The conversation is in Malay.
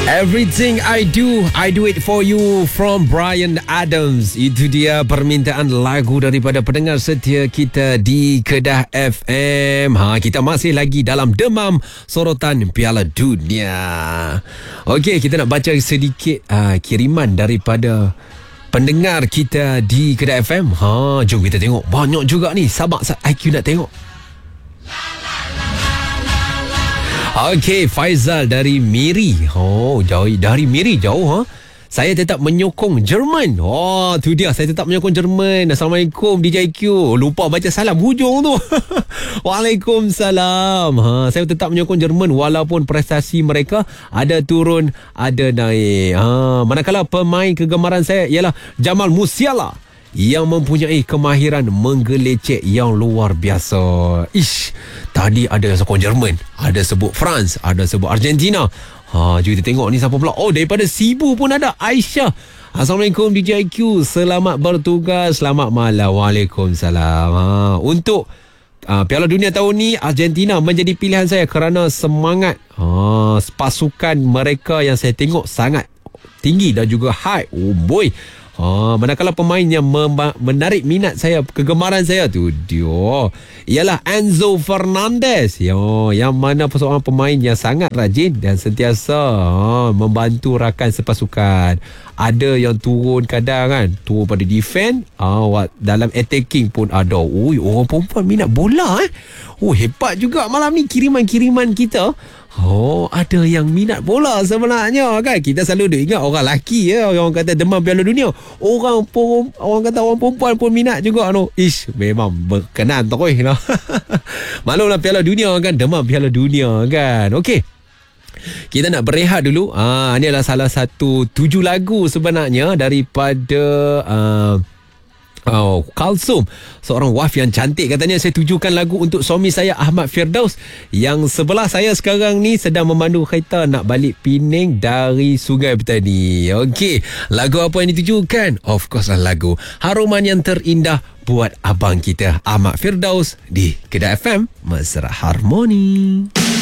Everything I do it for you from Bryan Adams. Itu dia permintaan lagu daripada pendengar setia kita di Kedah FM. Kita masih lagi dalam demam sorotan Piala Dunia. Okey, kita nak baca sedikit kiriman daripada pendengar kita di Kedah FM. Jom kita tengok. Banyak juga ni. Sabar IQ nak tengok. Okey, Faizal dari Miri. Jauh dari Miri jauh. Saya tetap menyokong Jerman. Tu dia, saya tetap menyokong Jerman. Assalamualaikum DJ IQ. Lupa baca salam hujung tu. Waalaikumsalam. Saya tetap menyokong Jerman walaupun prestasi mereka ada turun, ada naik. Manakala pemain kegemaran saya ialah Jamal Musiala yang mempunyai kemahiran menggelecek yang luar biasa. Tadi ada sokong Jerman, ada sebut France, ada sebut Argentina. Jom kita tengok ni siapa pula. Daripada Sibu pun ada Aisyah. Assalamualaikum DJ IQ, selamat bertugas, selamat malam. Waalaikumsalam. Untuk Piala Dunia tahun ni, Argentina menjadi pilihan saya kerana semangat pasukan mereka yang saya tengok sangat tinggi dan juga high. Manakala pemain yang menarik minat saya, kegemaran saya tu dia ialah Enzo Fernandez, yang mana seorang pemain yang sangat rajin dan sentiasa membantu rakan sepasukan. Ada yang turun kadang kan, turun pada defend, dalam attacking pun ada. Orang perempuan minat bola hebat juga malam ni kiriman-kiriman kita. Ada yang minat bola sebenarnya kan. Kita selalu ingat orang lelaki orang kata demam Piala Dunia. Orang kata orang perempuan pun minat juga memang berkenan terus Maklumlah Piala Dunia kan, demam Piala Dunia kan. Okey, kita nak berehat dulu. Ini adalah salah satu 7 lagu sebenarnya daripada Kalsum, seorang wife yang cantik. Katanya saya tujukan lagu untuk suami saya Ahmad Firdaus yang sebelah saya sekarang ni sedang memandu kereta nak balik Pening dari Sungai Petani. Okey, lagu apa yang ditujukan? Of course lah lagu Haruman Yang Terindah buat abang kita Ahmad Firdaus di Kedah FM Mesra Harmoni.